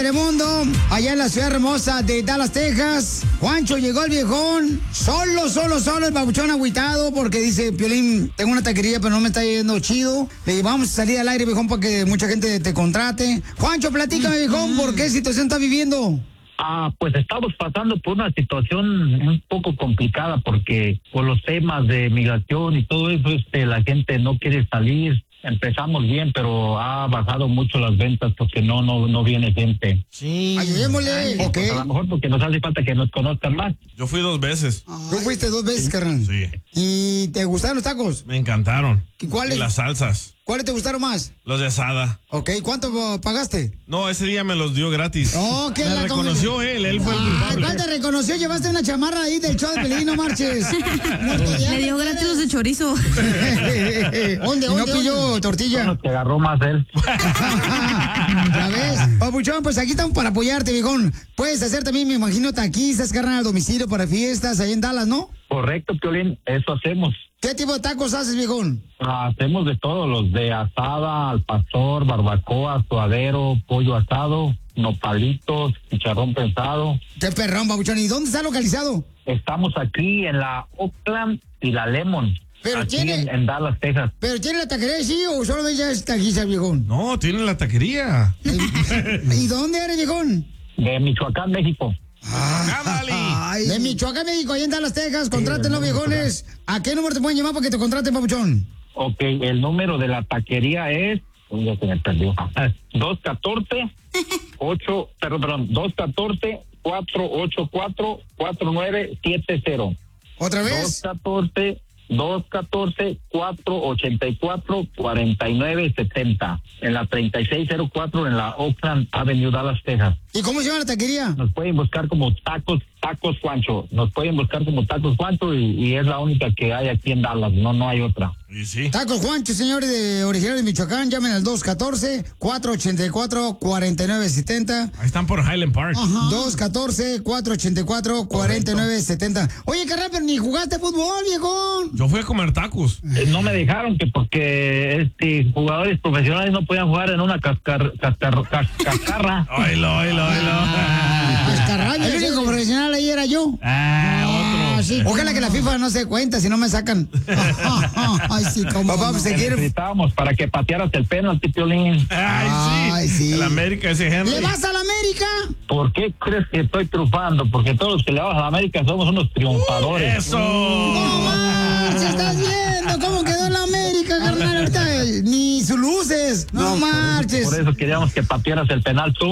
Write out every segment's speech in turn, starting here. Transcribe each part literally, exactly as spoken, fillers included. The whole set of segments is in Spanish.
Telemundo, allá en la ciudad hermosa de Dallas, Texas. Juancho, llegó el viejón, solo, solo, solo, el babuchón agüitado, porque dice, Piolín, tengo una taquería, pero no me está yendo chido. Le digo, vamos a salir al aire, viejón, para que mucha gente te contrate. Juancho, platícame, viejón, ¿por qué situación estás viviendo? Ah, pues estamos pasando por una situación un poco complicada porque por los temas de migración y todo eso, este, la gente no quiere salir. Empezamos bien, pero ha bajado mucho las ventas porque no no no viene gente. Sí. Ayudémosle. Ok. Pues a lo mejor porque nos hace falta que nos conozcan más. Yo fui dos veces. Tú fuiste dos veces, carnal. Sí. ¿Y te gustaron los tacos? Me encantaron. ¿Y cuáles? Y las salsas. ¿Cuáles te gustaron más? Los de asada. Ok, ¿cuánto uh, pagaste? No, ese día me los dio gratis. Oh, ¿qué me la reconoció com- él, él fue el Ay, culpable. ¿cuál te reconoció? Llevaste una chamarra ahí del show de Pelín, no marches. Le dio gratis los de chorizo. ¿Dónde, no pilló tortilla. No, te agarró más él. ¿Ya ves? Papuchón, pues aquí estamos para apoyarte, viejón. Puedes hacer también, me imagino, taquizas, carnal al domicilio para fiestas ahí en Dallas, ¿no? Correcto, Piolín, eso hacemos. ¿Qué tipo de tacos haces, viejón? Ah, hacemos de todos, los de asada, al pastor, barbacoa, suadero, pollo asado, nopalitos, chicharrón prensado. Qué perrón, papuchón. ¿Y dónde está localizado? Estamos aquí en la Oakland y la Lemon. Pero aquí tiene- en, en Dallas, Texas. ¿Pero tiene la taquería sí o solo ves taquizas, viejón? No, tiene la taquería. ¿Y dónde eres, viejón? De Michoacán, México. Ay, de Michoacán, México, ahí en Dallas, Texas. Contrátenlo, viejones. ¿A qué número te pueden llamar para que te contraten, papuchón? Ok, el número de la taquería es... Uy, ya se me perdió. Ah, dos uno cuatro, ocho, perdón, perdón, dos uno cuatro, cuatro ocho cuatro, cuatro nueve siete cero. ¿Otra vez? dos uno cuatro, dos uno cuatro, cuatro ocho cuatro, cuatro nueve siete cero. En la treinta y seis cero cuatro en la Oakland Avenue, Dallas, Texas. ¿Y cómo se llama la taquería? Nos pueden buscar como Tacos, Tacos Juancho. Nos pueden buscar como Tacos Juancho y, y es la única que hay aquí en Dallas. No, no hay otra. Y sí. Tacos Juancho, señores de original de Michoacán, llamen al dos uno cuatro, cuatro ocho cuatro, cuatro nueve siete cero. Ahí están por Highland Park. dos uno cuatro, cuatro ocho cuatro, cuatro nueve siete cero. Oye, carnal, pero ni jugaste fútbol, viejón. Yo fui a comer tacos. Eh, No me dejaron que porque este jugadores profesionales no podían jugar en una cascar, cascar, cas- cascarra. Oilo, oilo, oilo. Cascarrabias, el único profesional ahí era yo. Ah, otro. Sí. Ojalá que la FIFA no se dé cuenta, si no me sacan. Ay, sí, como papá, pues, se Te quiere. necesitábamos para que patearas el penalti, Piolín. Ay, sí. Ay, sí. El América, ese Henry. ¿Le vas a la América? ¿Por qué crees que estoy triunfando? Porque todos los que le vamos a la América somos unos triunfadores. Eso. No marches, estás viendo cómo quedó la América, carnal. Ahorita eh, ni sus luces. No marches. Por eso queríamos que patearas el penal tú.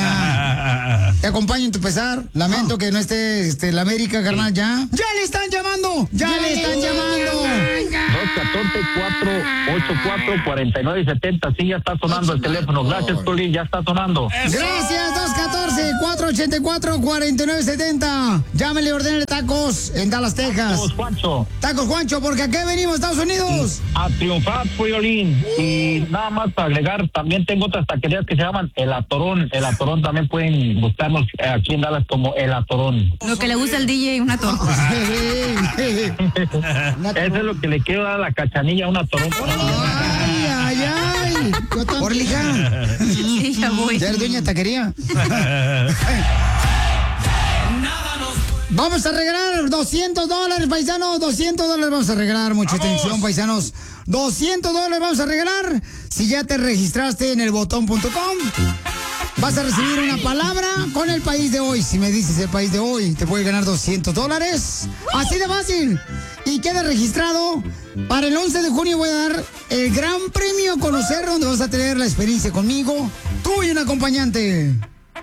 Ah, te acompaño en tu pesar. Lamento que no esté este, la América, carnal, ya. ¡Ya le están llamando! ¡Ya, le están llamando! dos uno cuatro, cuatro ocho cuatro, cuatro nueve siete cero. Sí, ya está sonando el teléfono. Gracias, Piolín, ya está sonando. Gracias, dos uno cuatro, cuatro ocho cuatro, cuatro nueve siete cero. Llámele y ordénele tacos en Dallas, Texas. Tacos Juancho. Tacos Juancho, porque aquí venimos, Estados Unidos. A triunfar, Piolín. Y nada más para agregar, también tengo otras taquerías que se llaman El Atorón. El Atorón también pueden buscarnos aquí en Dallas como El Atorón. Lo que le gusta al D J, una torta. Eso es lo que le quiero dar a la cachanilla, una Atorón. Ay, ay, ay. Por ligar. Sí, ya voy. Ya eres dueña de taquería. Vamos a regalar doscientos dólares, paisanos. doscientos dólares vamos a regalar. Mucha atención, paisanos. doscientos dólares vamos a regalar. Si ya te registraste en el botón punto com, vas a recibir una palabra con el país de hoy. Si me dices el país de hoy, te puedes ganar doscientos dólares. Así de fácil. Y queda registrado. Para el once de junio voy a dar el gran premio a conocer, donde vas a tener la experiencia conmigo, tú y un acompañante.